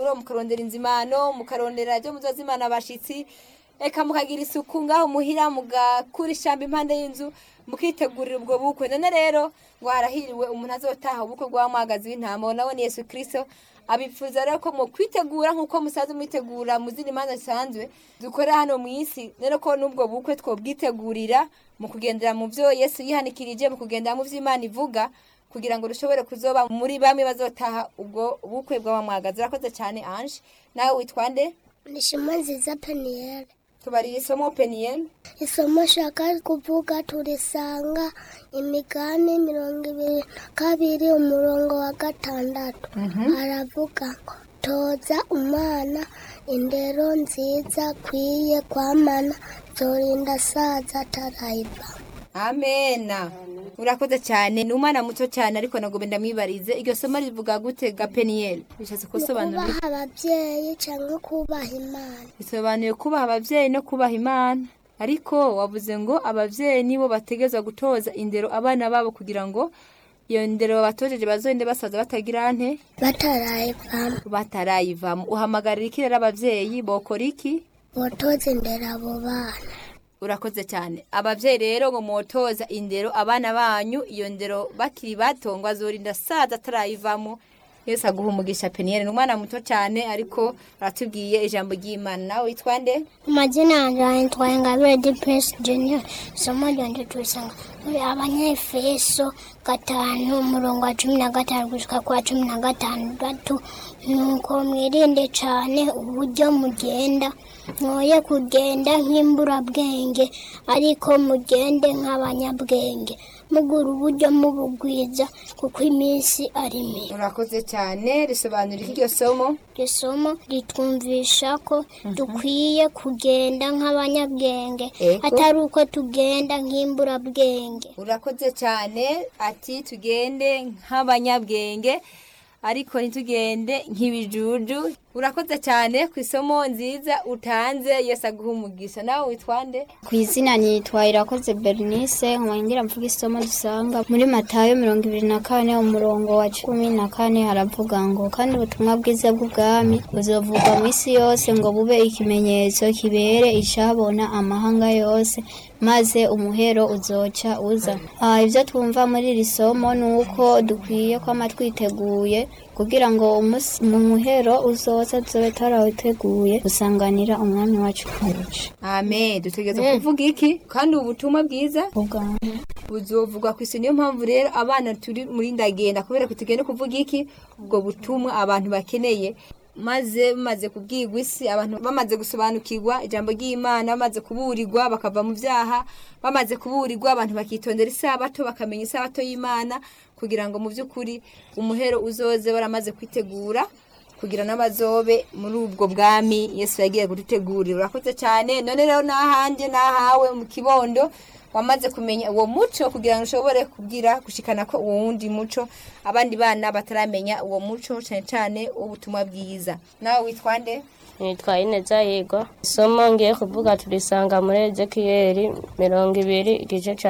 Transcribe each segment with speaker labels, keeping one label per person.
Speaker 1: amafunguro, mukarondera inzimano, mukarondera ibyo muzozimana abashitsi, eka mukagira isuku ngaho muhira, mugakura ishamba impande y'inzu, mukitegurira ubwo bukwe. None rero ngo harahiriwe umuntu azotaha ubukwe bw'amwagazi w'intama, nawe ni Yesu Kristo. Abifuza rero ko mu kwitegura nk'uko musaza mwitegura mu zindi manza zisanzwe dukora hano mu isi, rero ko n'ubwo bukwe twobwitegurira mu kugendera mu byo Yesu yihanikirije, mu kugendera mu vy'Imana ivuga, kugira ngo dushobore kuzoba muri bamwe bazotaha ubwo bukwe bw'abamwagazi. Urakoze cyane Ange. Nawe witwa nde?
Speaker 2: Nishima nziza Peniel.
Speaker 1: Tubari isomo Peniel.
Speaker 2: Isomo shaka kuvuga turisanga Imigani 22 umurongo wa 6. Aravuga ngo toza umwana indero nziza kwiye kwamana zorinda saza tarayiba.
Speaker 1: Amena. Urakoze cyane. Ni umwana muto cyane ariko nagomba ndamwibarize. Iryo somo rivuga gute ga Peniel? Bishatse kusobanura
Speaker 2: kubaha abavyeyi cyangwa kubaha Imana.
Speaker 1: Bisobanuye kubaha abavyeyi no kubaha Imana. Ariko wavuze ngo abavyeyi nibo bategezwa gutoza indero abana babo kugira ngo iyo ndero batojeje bazonde basaza batagira nte batarayivamo. Uhamagarira iki rero abavyeyi bokora iki?
Speaker 2: Botoza indero abo bana.
Speaker 1: Urakoze cyane. Abavyeyi rero ngo motoza indero abana banyu, iyo ndero bakiri bato ngo azorinda saza atarayivamo. Yesu aguha umugisha Peniel. Ni umwana muto cyane ariko aratubwiye ijambo ry'Imana. Nawe witwa nde?
Speaker 2: Amazina yanjye yitwa Ingabire Depress Junior. Isomo ryanje turisanga muri Abanyefeso 5 umurongo wa 15 gushika kwa 16. Nuko mwirinde cyane uburyo mugenda, mwoye kugenda nk'imburabwenge ariko mugende nk'abanyabwenge, mugura uburyo mubugwiza kuko iminsi ari mibi.
Speaker 1: Urakoze cyane. Risobanura iryo somo?
Speaker 2: Iryo somo ritwumvisha ko dukwiye kugenda nk'abanyabwenge atari uko tugenda nk'imburabwenge.
Speaker 1: Urakoze cyane. Ati tugende nk'abanyabwenge ariko ntitugende nk'ibijuju. Urakoze cyane ku isomo nziza utanze. Yesu aguha umugisha. Nawe witwa nde?
Speaker 3: Ku izina nitwa Irakoze Bernice. Ngira mvuga isomo dusanga muri Matayo 24 umurongo wa 14 haravuga ngo kandi ubutumwa bwiza bw'ubwami buzovuga mu isi yose ngo bube ikimenyetso kibere icabona amahanga yose, maze umuhero uzoca uza. Ibyo twumva muri iri somo nuko dukwiye kwama twiteguye kugira ngo mu muhero uzoza tuzobe tarawiteguye gusanganira umwami wacu kuruca.
Speaker 1: Amen. Dutegeza kuvuga iki? Kandi ubutumwa bwiza buzovugwa ku isi. Niyo mpamvu rero abana turi muri ndagenda kubera kutugende kuvuga iki? Ubwo butumwa abantu bakeneye. Maze kubwirwa isi, abantu bamaze gusobanukirwa ijambo ry'Imana, bamaze kuburirwa bakava mu byaha, bamaze kuburirwa abantu bakitondera isabato, bakamenya isabato y'Imana, kugira ngo mu by'ukuri umuhero uzoze baramaze kwitegura kugira n'abazobe muri ubwo bwami Yesu yagiye gutegurira. Urakoze cyane. None rero nahanje nahawe mu kibondo wamaze kumenya uwo muco kugira ngo ushobore kubwira gushikana ko uwo wundi muco abandi bana bataramenya uwo muco cyane ubutumwa bwiza. Nawe witwa nde?
Speaker 4: Nitwa Ineza Yego. Isomo ngiye kuvuga turisanga muri Ezekiyeli 20 igice ca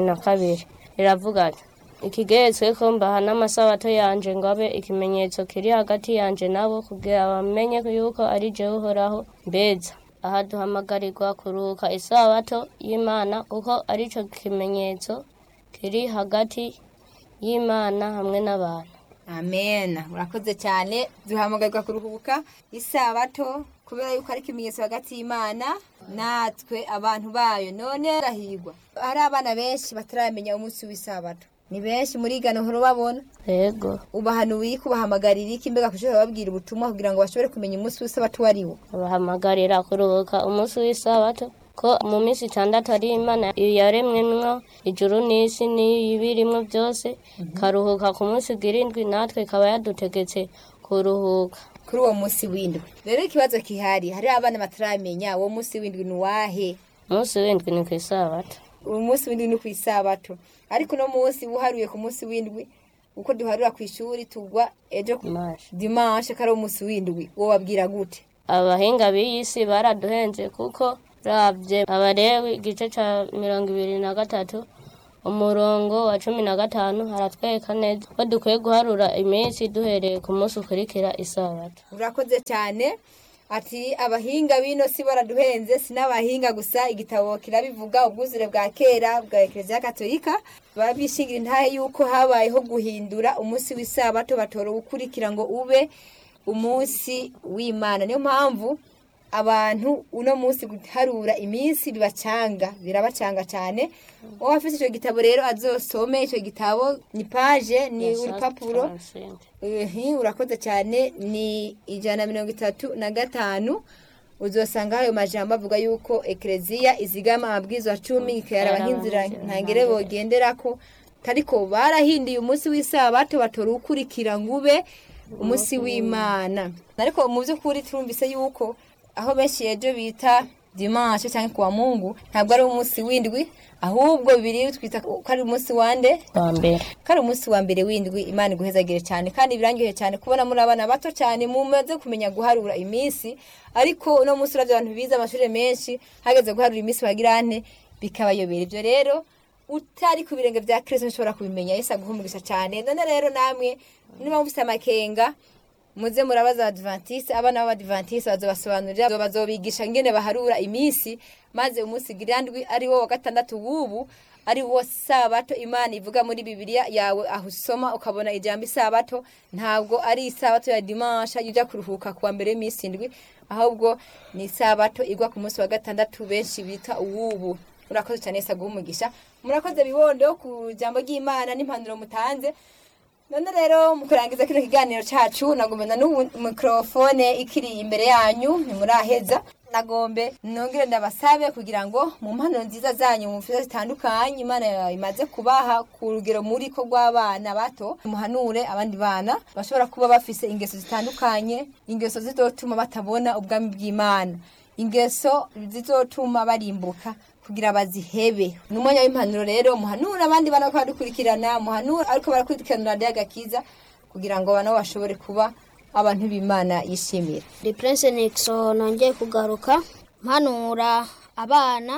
Speaker 4: 12. Riravuga ati ikigetswe ko mbaha n'amasabato yanje ngabe ikimenyetso kiri hagati yanje nabo kugira bamenye yuko ari jewe Uhoraho mbeza. Aha duhamagarirwa kuruka isabato y'Imana uko arico kimenyetso kiri hagati y'Imana hamwe n'abantu.
Speaker 1: Amen. Urakoze cyane. Duhamagarirwa kuruhuka isabato kubera yuko ari kimenyetso hagati y'Imana natwe abantu bayo. None rahigwa hari abana benshi bataramenya umunsi w'isabato. Ni benshi muri gano horo babona.
Speaker 4: Yego.
Speaker 1: Ubahanuye kubahamagarira iki mbega kushobora babwira ubutumwa kugira ngo bashobore kumenya umunsi w'isabato wariwo?
Speaker 4: Bahamagarira kuruhuka umunsi w'isabato ko mu minsi 6 ari Imana yaremwemwo ijuru n'isi n'ibirimwo byose, karuhuka ku munsi 7 natwe kaba yadutegetse kuruhuka
Speaker 1: kuri uwo munsi w'indwi. Rero ikibazo kihari, hari abana bataramenya uwo munsi w'indwi ni wahe?
Speaker 4: Umunsi w'indwi ni kw'isabato.
Speaker 1: Umunsi w'indwi ni kw'isabato. Ariko no munsi uharuye ku munsi w'indwi uko duharura ku ishuri tugwa ejo dimanche kare umunsi w'indwi. Wo babwira gute?
Speaker 4: Abahinga b'isi baraduhenze kuko ravye Abalewi igice ca 23 umurongo wa 15 haratwereka neza ko dukwiye guharura iminsi duhereye ku munsi ukurikira isabato.
Speaker 1: Urakoze cyane. Ati abahinga bino si baraduhenze, sinabahinga gusa, igitabo kirabivuga ubwuzure bwa kera bwa Eklezia Katolika babishingira intahe yuko habayeho guhindura umunsi w'isabato batora ukurikira ngo ube umunsi w'Imana. Niyo mpamvu abantu uno munsi guharura iminsi birabacanga cyane. Uwo afite icyo gitabo rero azosome icyo gitabo, ni page ni urupapuro. Urakoze cyane, ni 135 uzosanga ayo majambo avuga yuko Eklezia izigama amabwirizwa 10 ikayaraba nk'inzira ntangere bogenderako, ariko barahindiye umunsi w'isabato batora ukurikira ngube umunsi w'Imana. Ariko mu by'ukuri turumvise yuko aho benshi ejo bita dimanche cyangwa kuwa Mungu ntabwo ari umunsi w'indwi, ahubwo biri twita ko ari umunsi wande
Speaker 4: wa mbere,
Speaker 1: kari umunsi wa mbere w'indwi. Imana iguhezagire cyane kandi birangiye cyane kubona muri abana bato cyane mumaze kumenya guharura iminsi. Ariko uno munsi uravye abantu biza amashuri menshi hageze guharura iminsi bagirane bikabayobera. Ibyo rero utari ku birenge bya Kristo nshobora kubimenya. Yesu aguhumugisha cyane. None rero namwe niba mufite amakenga muze murabaza Adventiste, abana b'Abadventiste bazobasobanurira, bazobigisha ngene baharura iminsi, maze umunsi girandwi ari wo wa gatandatu w'ubu ari wo sabato Imana ivuga muri Bibiliya yawe, aho usoma ukabona ijambo isabato ntabwo ari isabato ya dimanche ujya kuruhuka kuwa mbere y'iminsi indwi, ahubwo ni isabato igwa ku munsi wa gatandatu benshi bita uwubu. Urakoze cyane, Yesu aguhumugisha. Murakoze bibondo ku jambo ry'Imana n'impanuro mutanze. None rero mu kurangiza kino kiganiro cyacu nagomba microphone ikiri imbere yanyu ntimuraheza, nagombe nongere ndabasabe kugira ngo mu mpano nziza zanyu mu mfiza zitandukanye Imana imaze kubaha ku rugero muri ko rw'abana bato, muhanure abandi bana bashobora kuba bafise ingeso zitandukanye, ingeso zizotuma batabona ubwami bw'Imana, ingeso zizotuma barimbuka kugira bazihebe. Numwanya w'impanuro rero muhanura abandi bana ko badukurikirana, muhanura ariko barakurikirana Radio Agakiza kugira ngo bana bashobore kuba abantu b'Imana yishimira.
Speaker 2: The Prince Nixon nongeye kugaruka mpanura abana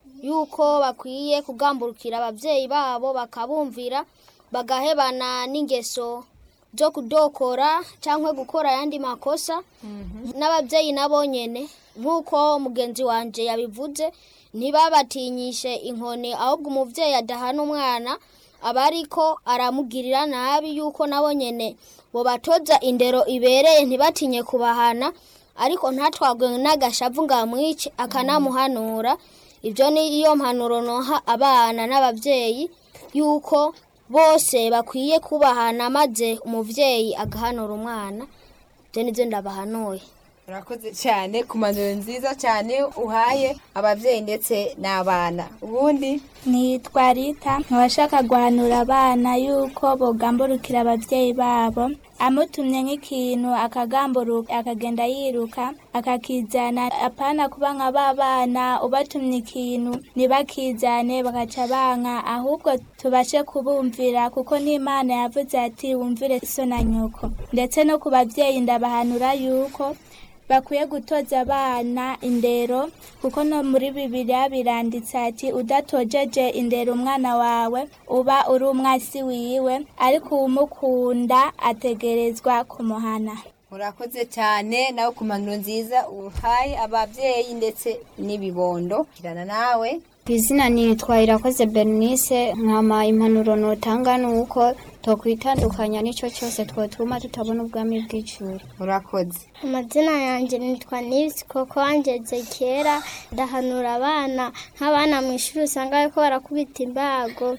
Speaker 2: yuko bakwiye kugamburukira abavyeyi babo bakabumvira, bagahebana n'ingeso zo kudokora cyangwa gukora yandi makosa. N'abavyeyi nabo nyene nkuko mugenzi wanje yabivuze, ntibabatinyishe inkoni, ahubwo umuvyeyi adahana umwana abariko aramugirira nabi, yuko nabo nyene bo batoza indero ibereye, ntibatinye kubahana, ariko ntatwagwe n'agashavu ngamwice akanamuhanura. Ibyo ni iyo mpanuro noha abana n'abavyeyi, yuko bose bakwiye kubahana maze umuvyeyi agahanura umwana. Ibyo nivyo ndabahanuye.
Speaker 1: Urakoze cyane ku mpanuro nziza cyane uhaye abavyeyi ndetse n'abana. Ubundi
Speaker 5: nitwa Rita, nkabashaka guhanura abana yuko bogamburukira abavyeyi babo, amutumye nk'ikintu akagamburuka akagenda yiruka akakizana, apana kuba nk'abana ubatumye ikintu ntibakizane bagaca banka, ahubwo tubashe kubumvira kuko n'Imana yavuze ati wumvire so na nyoko. Ndetse no ku bavyeyi ndabahanura yuko bakwiye gutoza abana indero, kuko no muri Bibiliya biranditse ati udatojeje indero umwana wawe uba uri umwasi wiwe, ariko umukunda ategerezwa kumuhana.
Speaker 1: Urakoze cyane nawe ku mpanuro nziza uhaye abavyeyi ndetse n'ibibondo. Kirana nawe
Speaker 3: Izina nitwa Irakoze Bernice, nkama impanuro notanga nuko tokwitandukanya nico cyose twotuma tutabona ubwami bw'icuru.
Speaker 1: Urakoze.
Speaker 2: Amazina yanjye nitwa Nisi, koko wangeze kera ndahanura abana nk'abana mu ishuri usanga ariko barakubita imbago,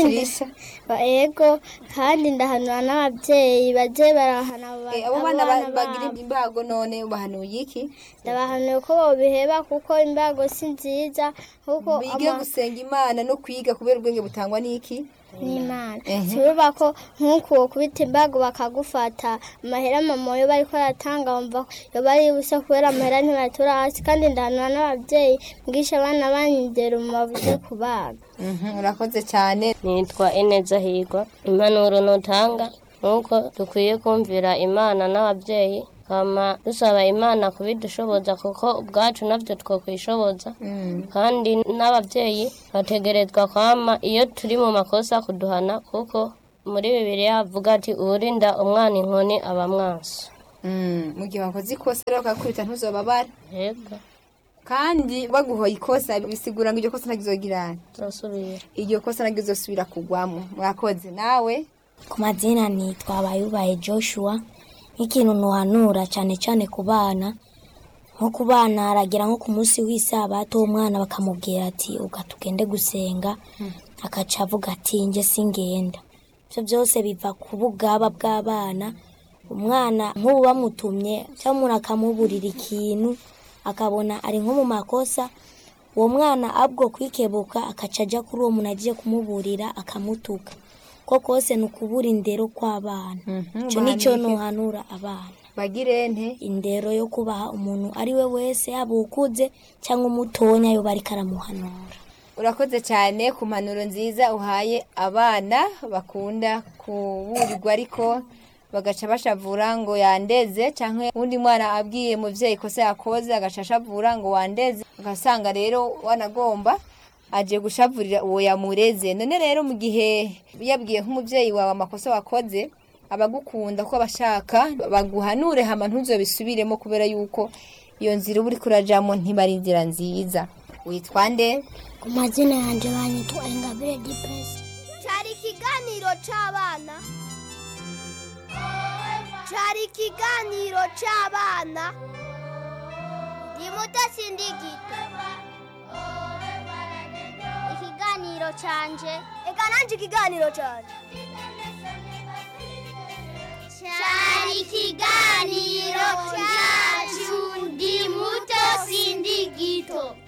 Speaker 2: kandi ndahanura n'abavyeyi baje barahana
Speaker 1: abo bana bagira imbago. None ubahanuye iki?
Speaker 2: Ndabahanuye ko bobiheba kuko imbago si nziza, kuko
Speaker 1: bige gusenga Imana no kwiga kubera ubwenge butangwa n'iki
Speaker 2: n'Imana. Turuba ko nkuko kubita imbago bakagufata amahera mamoyo bariko aratanga, umva yo bari busa kubera amahera ntibatura hasi. Kandi ndahanura n'abavyeyi mwisha abana banyindera mu mavuze kubaga.
Speaker 1: Urakoze cyane.
Speaker 4: Nitwa Eneza Higwa, impanuro notanga nuko dukwiye kumvira Imana n'abavyeyi hama dusaba imana kubidushoboza kuko ubwacu navyo twokwishoboza kandi n'abavyeyi bategerezwa kwama iyo turi mu makosa kuduhana kuko muri Bibiliya havuga ati uwurinda umwana inkoni aba mwansi.
Speaker 1: Mu gihe wakoze ikosa rero ukakubita ntuzobabara.
Speaker 4: Yego.
Speaker 1: Kandi baguhoye ikosa bisigura ngo iryo kosa ntagizogirana.
Speaker 4: Turasubira.
Speaker 1: Iryo kosa ntagizosubira kugwamo. Mwakoze nawe.
Speaker 6: Ku mazina nitwa Bayubaye Joshua. Nk'ikintu nuhanura cyane cyane ku bana. Nko ku bana aragira nko ku munsi w'isabato umwana bakamubwira ati ugatugende gusenga. Akaca avuga ati nje singenda. Ibyo byose biva ku bugaba bw'abana. Umwana nk'ubu bamutumye cyangwa umuntu akamuburira ikintu akabona ari nko mu makosa, uwo mwana abwo kwikebuka akaca ajya kuri uwo muntu agiye kumuburira akamutuka. Ko kose ni ukubura indero kw'abana. Icyo nicyo nuhanura abana.
Speaker 1: Bagire nte
Speaker 6: indero yo kubaha umuntu ari we wese yaba ukuze cyangwa umutonya yo bari karamuhanura.
Speaker 1: Urakoze cyane ku mpanuro nziza uhaye abana bakunda kuburirwa ariko bagaca bashavura ngo yandeze cyangwa undi mwana abwiye muvyeyi kosa yakoze agaca ashavura ngo wandeze, ugasanga rero wanagomba aje gushavurira uwo yamureze. None rero mu gihe yabwiye nk'umuvyeyi wawe amakosa wakoze abagukunda ko bashaka baguhanure hama ntuzobisubiremo kubera yuko iyo nzira uri kurajamo ntibari inzira nziza. Witwa nde?
Speaker 7: Ku mazina yanje banyitwa Ingabire Dipesi.
Speaker 8: Cyari ikiganiro c'abana. Cyari ikiganiro c'abana. Ndi muto sindigito. Ikiganiro canje. Eka nanje ikiganiro canje. Cyari ikiganiro cyacu ndi muto sindigito.